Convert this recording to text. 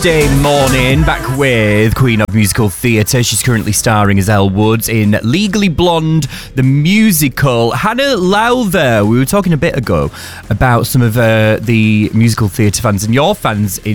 Day morning, back with Queen of Musical Theatre. She's currently starring as Elle Woods in Legally Blonde, the musical. Hannah Lowther, we were talking a bit ago about some of the musical theatre fans and your fans in